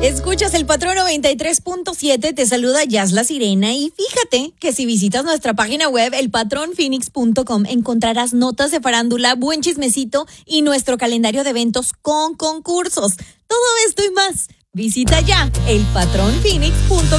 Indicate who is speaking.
Speaker 1: Escuchas el Patrón 93.7, te saluda Jazz La Sirena y fíjate que si visitas nuestra página web elpatronphoenix.com encontrarás notas de farándula, buen chismecito y nuestro calendario de eventos con concursos. Todo esto y más, visita ya elpatronphoenix.com.